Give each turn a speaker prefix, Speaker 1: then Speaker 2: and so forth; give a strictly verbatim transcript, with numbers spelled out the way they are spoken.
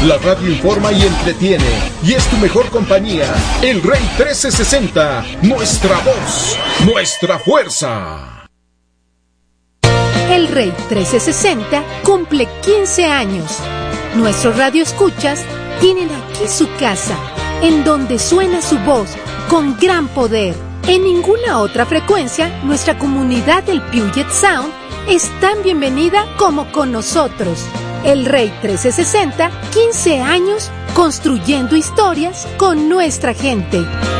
Speaker 1: La radio informa y entretiene, y es tu mejor compañía. El Rey trece sesenta, nuestra voz, nuestra fuerza.
Speaker 2: El Rey trece sesenta cumple quince años. Nuestros radioescuchas tienen aquí su casa, en donde suena su voz con gran poder. En ninguna otra frecuencia, nuestra comunidad del Puget Sound es tan bienvenida como con nosotros. El Rey trece sesenta, quince años construyendo historias con nuestra gente.